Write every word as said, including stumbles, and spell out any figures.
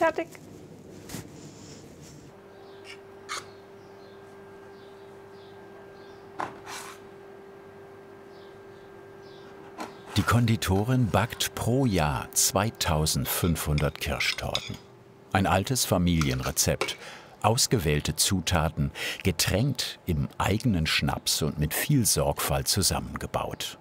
fertig. Die Konditorin backt pro Jahr zweitausendfünfhundert Kirschtorten. Ein altes Familienrezept, ausgewählte Zutaten, getränkt im eigenen Schnaps und mit viel Sorgfalt zusammengebaut.